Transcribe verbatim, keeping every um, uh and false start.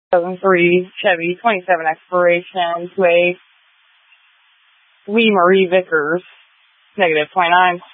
two thousand three Chevy twenty-seven expiration to a Lee Marie Vickers, negative twenty-nine.